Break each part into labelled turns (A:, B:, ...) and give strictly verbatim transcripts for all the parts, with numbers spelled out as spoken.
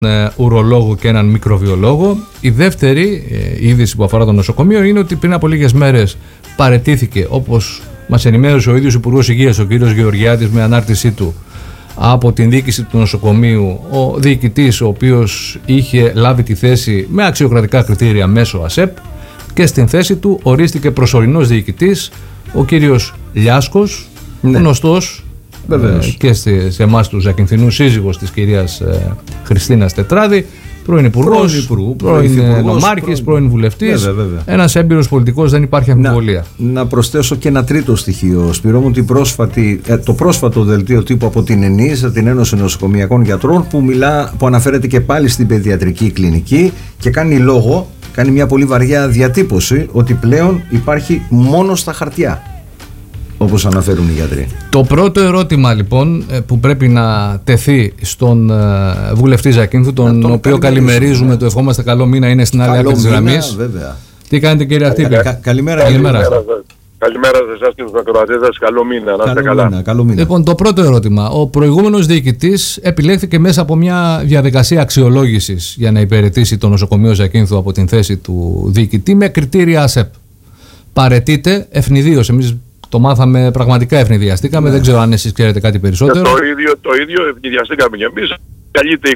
A: ουρολόγο και έναν μικροβιολόγο. Η δεύτερη ε, είδηση που αφορά το νοσοκομείο είναι ότι πριν από λίγες μέρες παραιτήθηκε, όπως μας ενημέρωσε ο ίδιος Υπουργός Υγείας, ο κ. Γεωργιάδης, με ανάρτησή του από την διοίκηση του νοσοκομείου, ο διοικητής ο οποίος είχε λάβει τη θέση με αξιοκρατικά κριτήρια μέσω ΑΣΕΠ, και στην θέση του ορίστηκε προσωρινός διοικητής ο κύριος Λιάσκος, ναι, γνωστός ε, και σε, σε εμάς τους Ζακυνθινούς, σύζυγος της κυρίας ε, Χριστίνας Τετράδη, πρώην υπουργός, πρώην, πρώην νομάρχης, πρώην βουλευτής, ένας έμπειρος πολιτικός, δεν υπάρχει αμφιβολία.
B: Να, να προσθέσω και ένα τρίτο στοιχείο, Σπυρό μου, την πρόσφατη, ε, το πρόσφατο δελτίο τύπου από την ΕΝΗΣ, την Ένωση Νοσοκομειακών Γιατρών, που, μιλά, που αναφέρεται και πάλι στην παιδιατρική κλινική και κάνει λόγο, κάνει μια πολύ βαριά διατύπωση, ότι πλέον υπάρχει μόνο στα χαρτιά, όπως αναφέρουν οι γιατροί.
A: Το πρώτο ερώτημα λοιπόν που πρέπει να τεθεί στον βουλευτή Ζακύνθου, τον, τον οποίο καλημερίζουμε, το ευχόμαστε καλό μήνα, είναι στην άλλη άκρη της γραμμής. Τι κάνετε κύριε Αρτύπη?
B: Κα, καλημέρα.
A: Καλημέρα.
C: Καλημέρα σε εσάς και τους ακροατές. Καλό μήνα, να είστε καλά.
B: Μήνα, καλό μήνα.
A: Λοιπόν, το πρώτο ερώτημα. Ο προηγούμενος διοικητής επιλέχθηκε μέσα από μια διαδικασία αξιολόγησης για να υπηρετήσει το νοσοκομείο Ζακύνθου από την θέση του διοικητή με κριτήρια ΑΣΕΠ. Παραιτείται ευνηδίως. Εμείς το μάθαμε, πραγματικά ευνηδιαστήκαμε. Ναι. Δεν ξέρω αν εσείς ξέρετε κάτι περισσότερο.
C: Και το ίδιο, το ίδιο ευνηδιαστήκαμε και εμείς. Καλείται...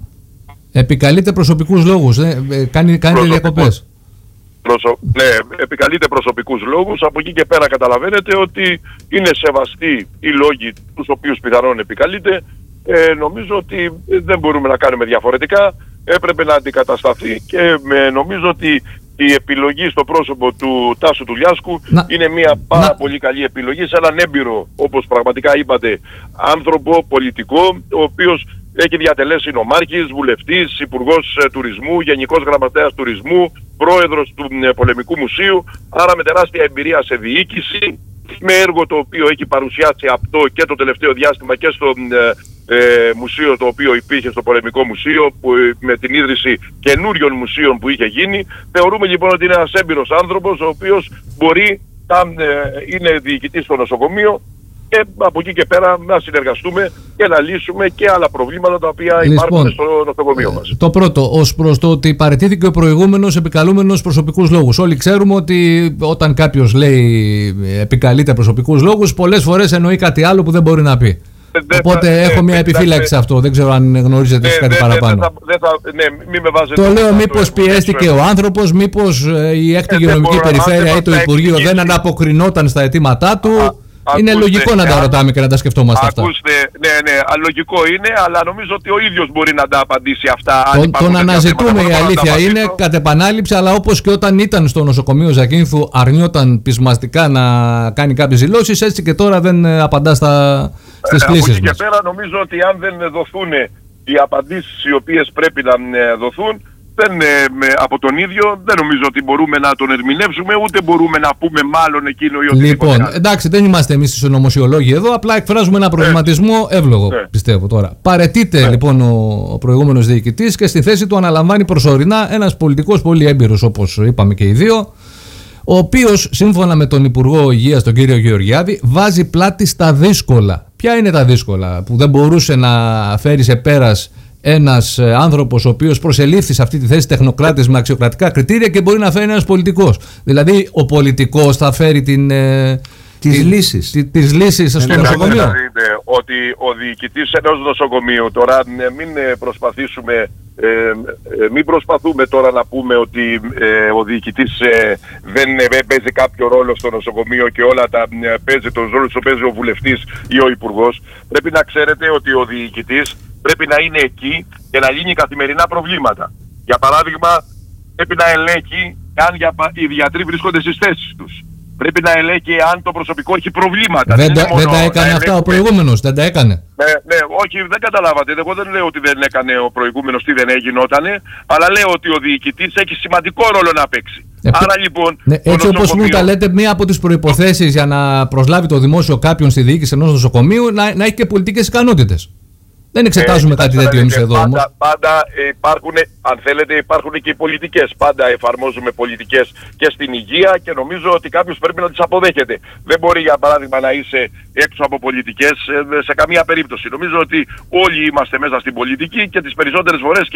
A: Επικαλείται προσωπικούς λόγους. Ε, ε, κάνει κάνει διακοπές.
C: Προσω... Ναι, επικαλείται προσωπικούς λόγους. Από εκεί και πέρα καταλαβαίνετε ότι είναι σεβαστοί οι λόγοι τους οποίους πιθανόν επικαλείται. Ε, νομίζω ότι δεν μπορούμε να κάνουμε διαφορετικά. Έπρεπε να αντικατασταθεί και με, νομίζω ότι η επιλογή στο πρόσωπο του Τάσου του Λιάσκου να, είναι μια πάρα να... πολύ καλή επιλογή σε έναν έμπειρο, όπως πραγματικά είπατε, άνθρωπο, πολιτικό, ο οποίος έχει διατελέσει νομάρχης, βουλευτής, υπουργός ε, τουρισμού, γενικός γραμματέας τουρισμού, πρόεδρος του ε, Πολεμικού Μουσείου, άρα με τεράστια εμπειρία σε διοίκηση, με έργο το οποίο έχει παρουσιάσει αυτό και το τελευταίο διάστημα και στο ε, ε, μουσείο το οποίο υπήρχε στο Πολεμικό Μουσείο, που, ε, με την ίδρυση καινούριων μουσείων που είχε γίνει. Θεωρούμε λοιπόν ότι είναι ένας έμπειρος άνθρωπος, ο οποίος μπορεί να ε, είναι διοικητής στο νοσοκομείο, και από εκεί και πέρα να συνεργαστούμε και να λύσουμε και άλλα προβλήματα τα οποία
A: λοιπόν,
C: υπάρχουν στο νοσοκομείο μας.
A: Το πρώτο, ως προς το ότι παραιτήθηκε ο προηγούμενος επικαλούμενος προσωπικούς λόγους. Όλοι ξέρουμε ότι όταν κάποιος λέει επικαλείται προσωπικούς λόγους, πολλές φορές εννοεί κάτι άλλο που δεν μπορεί να πει. Δε, Οπότε δε, έχω μια επιφύλαξη σε αυτό. Δεν ξέρω αν γνωρίζετε δε, κάτι δε, παραπάνω.
C: Δε, δε, δε, ναι, μη με βάζετε
A: το λέω μήπως πιέστηκε ο άνθρωπος, μήπως η έκτη υγειονομική περιφέρεια ή το Υπουργείο δεν ανταποκρινόταν στα αιτήματά του. Α, είναι ακούστε, λογικό να τα ρωτάμε και να τα σκεφτόμαστε αυτά.
C: Ακούστε, ναι, ναι, λογικό είναι, αλλά νομίζω ότι ο ίδιος μπορεί να τα απαντήσει αυτά.
A: Τον, τον αναζητούμε, η αλήθεια είναι, κατ' επανάληψη, αλλά όπως και όταν ήταν στο νοσοκομείο Ζακύνθου αρνιόταν πεισμαστικά να κάνει κάποιες δηλώσεις, έτσι και τώρα δεν απαντά στα, στις κλήσεις μας.
C: Από εκεί και πέρα νομίζω ότι αν δεν δοθούν οι απαντήσεις οι οποίες πρέπει να δοθούν, δεν, με, από τον ίδιο δεν νομίζω ότι μπορούμε να τον ερμηνεύσουμε, ούτε μπορούμε να πούμε μάλλον εκείνο ή οτιδήποτε.
A: Λοιπόν, εντάξει, δεν είμαστε εμείς οι συνωμοσιολόγοι εδώ, απλά εκφράζουμε ένα προβληματισμό ε, εύλογο, ε. πιστεύω τώρα. Παραιτείται ε. λοιπόν ο, ο προηγούμενος διοικητής και στη θέση του αναλαμβάνει προσωρινά ένας πολιτικός πολύ έμπειρος, όπως είπαμε και οι δύο, ο οποίος σύμφωνα με τον Υπουργό Υγείας, τον κύριο Γεωργιάδη, βάζει πλάτη στα δύσκολα. Ποια είναι τα δύσκολα που δεν μπορούσε να φέρει σε πέρας ένας άνθρωπος ο οποίος προσελήφθη σε αυτή τη θέση τεχνοκράτης με αξιοκρατικά κριτήρια και μπορεί να φέρει ένας πολιτικός? Δηλαδή ο πολιτικός θα φέρει την, ε,
B: τις
A: την,
B: λύσεις
A: τη, τις λύσεις στο νοσοκομείο.
C: Δηλαδή ότι ο διοικητής ενός νοσοκομείου, τώρα μην προσπαθήσουμε ε, ε, μην προσπαθούμε τώρα να πούμε ότι ε, ο διοικητής ε, δεν ε, παίζει κάποιο ρόλο στο νοσοκομείο και όλα τα ε, παίζει τον ρόλο που παίζει ο βουλευτής ή ο υπουργός. Πρέπει να ξέρετε ότι ο διοικητής πρέπει να είναι εκεί και να λύνει καθημερινά προβλήματα. Για παράδειγμα, πρέπει να ελέγχει αν οι γιατροί βρίσκονται στις θέσεις τους. Πρέπει να ελέγχει αν το προσωπικό έχει προβλήματα.
A: Δεν, δεν, δεν τα έκανε αυτά ο προηγούμενος, δεν τα έκανε.
C: Ναι, ναι, όχι, δεν καταλάβατε. Εγώ δεν λέω ότι δεν έκανε ο προηγούμενος τι δεν έγινότανε, αλλά λέω ότι ο διοικητής έχει σημαντικό ρόλο να παίξει. Ε, Άρα λοιπόν.
A: Ναι, έτσι νοσοκομείο... όπως μου τα λέτε, μία από τις προϋποθέσεις για να προσλάβει το δημόσιο κάποιον στη διοίκηση ενός νοσοκομείου να, να έχει και πολιτικές ικανότητες. Δεν εξετάζουμε ε, κάτι τέτοιο εμείς εδώ.
C: Πάντα, πάντα υπάρχουν, αν θέλετε, υπάρχουν και οι πολιτικές. Πάντα εφαρμόζουμε πολιτικές και στην υγεία και νομίζω ότι κάποιος πρέπει να τις αποδέχεται. Δεν μπορεί, για παράδειγμα, να είσαι έξω από πολιτικές σε καμία περίπτωση. Νομίζω ότι όλοι είμαστε μέσα στην πολιτική και τις περισσότερες φορές.